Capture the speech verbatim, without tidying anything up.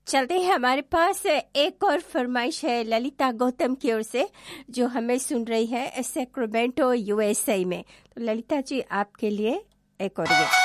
चलते हैं, हमारे पास एक और फरमाइश है ललिता गौतम की ओर से, जो हमें सुन रही है सैक्रामेंटो यूएसए में। तो ललिता जी, आपके लिए एक और ये